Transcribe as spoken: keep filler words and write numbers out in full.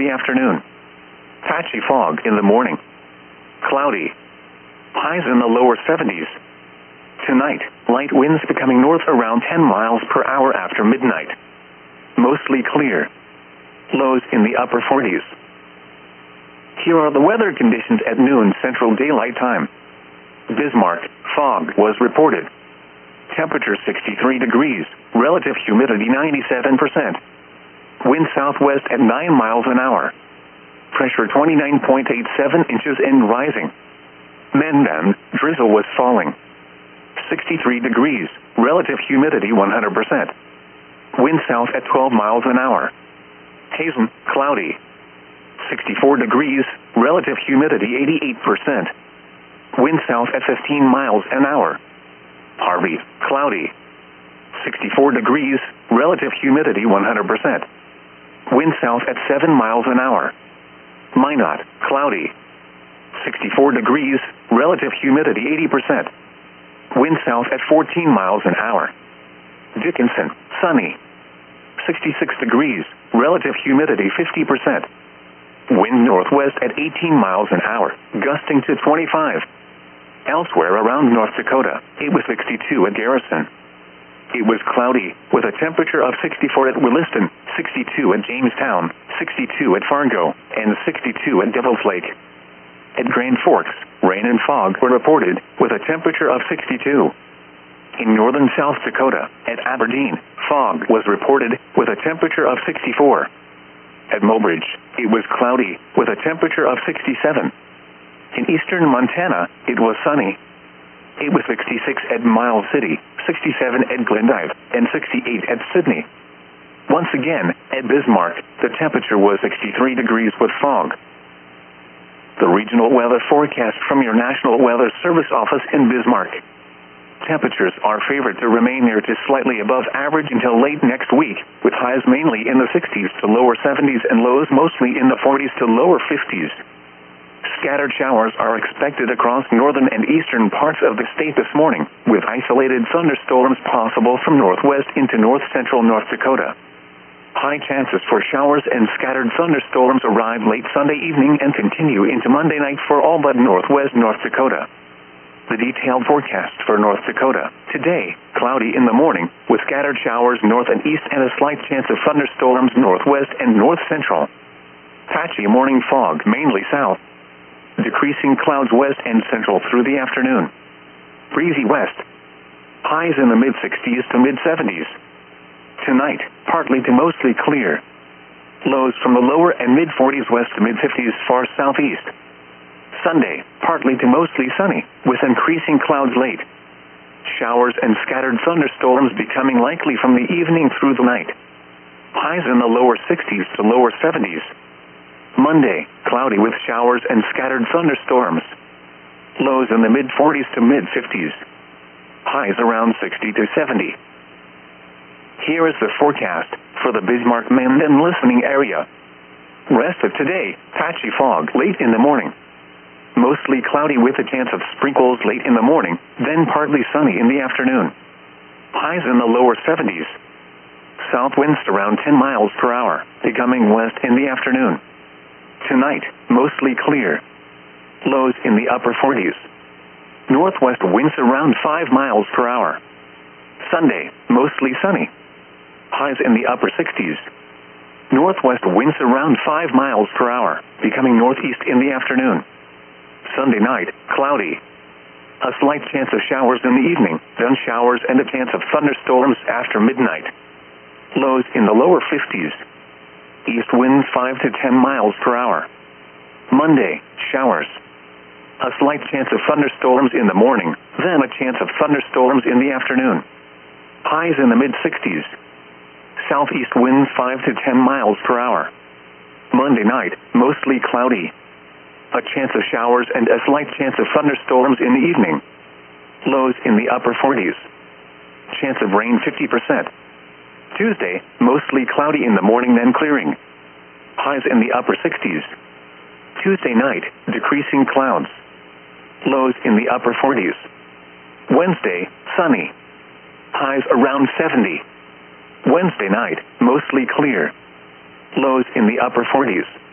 the afternoon. Patchy fog in the morning. Cloudy. Highs in the lower seventies. Tonight, light winds becoming north around ten miles per hour after midnight. Mostly clear. Lows in the upper forties. Here are the weather conditions at noon Central Daylight Time. Bismarck, fog was reported. Temperature sixty-three degrees, relative humidity ninety-seven percent. Wind southwest at nine miles an hour. Pressure twenty-nine point eight seven inches and rising. Mendon, drizzle was falling. sixty-three degrees, relative humidity one hundred percent. Wind south at twelve miles an hour. Hazen, cloudy. sixty-four degrees, relative humidity eighty-eight percent. Wind south at fifteen miles an hour. Harvey, cloudy. sixty-four degrees, relative humidity one hundred percent. Wind south at seven miles an hour. Minot, cloudy. sixty-four degrees, relative humidity eighty percent. Wind south at fourteen miles an hour. Dickinson, sunny. sixty-six degrees, relative humidity fifty percent. Wind northwest at eighteen miles an hour, gusting to twenty-five. Elsewhere around North Dakota, it was sixty-two at Garrison. It was cloudy, with a temperature of sixty-four at Williston, sixty-two at Jamestown, sixty-two at Fargo, and sixty-two at Devil's Lake. At Grand Forks, rain and fog were reported, with a temperature of sixty-two. In northern South Dakota, at Aberdeen, fog was reported, with a temperature of sixty-four. At Mobridge, it was cloudy, with a temperature of sixty-seven. In eastern Montana, it was sunny. It was sixty-six at Miles City, sixty-seven at Glendive, and sixty-eight at Sydney. Once again, at Bismarck, the temperature was sixty-three degrees with fog. The regional weather forecast from your National Weather Service office in Bismarck. Temperatures are favored to remain near to slightly above average until late next week, with highs mainly in the sixties to lower seventies and lows mostly in the forties to lower fifties. Scattered showers are expected across northern and eastern parts of the state this morning, with isolated thunderstorms possible from northwest into north-central North Dakota. High chances for showers and scattered thunderstorms arrive late Sunday evening and continue into Monday night for all but northwest North Dakota. The detailed forecast for North Dakota. Today, cloudy in the morning, with scattered showers north and east and a slight chance of thunderstorms northwest and north-central. Patchy morning fog, mainly south. Decreasing clouds west and central through the afternoon. Breezy west. Highs in the mid-sixties to mid-seventies. Tonight, partly to mostly clear. Lows from the lower and mid-forties west to mid-fifties far southeast. Sunday, partly to mostly sunny, with increasing clouds late. Showers and scattered thunderstorms becoming likely from the evening through the night. Highs in the lower sixties to lower seventies. Monday, cloudy with showers and scattered thunderstorms. Lows in the mid-forties to mid-fifties. Highs around sixty to seventy. Here is the forecast for the Bismarck-Mendon listening area. Rest of today, patchy fog late in the morning. Mostly cloudy with a chance of sprinkles late in the morning, then partly sunny in the afternoon. Highs in the lower seventies. South winds around ten miles per hour, becoming west in the afternoon. Tonight, mostly clear. Lows in the upper forties. Northwest winds around five miles per hour. Sunday, mostly sunny. Highs in the upper sixties. Northwest winds around five miles per hour, becoming northeast in the afternoon. Sunday night, cloudy. A slight chance of showers in the evening, then showers and a chance of thunderstorms after midnight. Lows in the lower fifties. East winds five to ten miles per hour. Monday, showers. A slight chance of thunderstorms in the morning, then a chance of thunderstorms in the afternoon. Highs in the mid-sixties. Southeast winds five to ten miles per hour. Monday night, mostly cloudy. A chance of showers and a slight chance of thunderstorms in the evening. Lows in the upper forties. Chance of rain fifty percent. Tuesday, mostly cloudy in the morning then clearing. Highs in the upper sixties. Tuesday night, decreasing clouds. Lows in the upper forties. Wednesday, sunny. Highs around seventy. Wednesday night, mostly clear. Lows in the upper forties.